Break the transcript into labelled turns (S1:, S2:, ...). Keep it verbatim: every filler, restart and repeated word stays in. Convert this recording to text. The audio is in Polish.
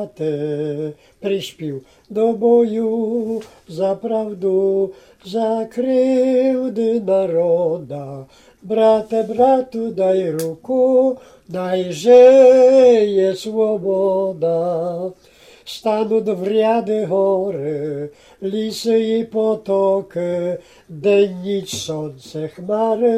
S1: brate, priśpił do boju za prawdu, za krywdy naroda. Brate, bratu, daj ruku, daj żyje swoboda. Стануть в ряди гори, ліси і потоки, день ніч сонце хмари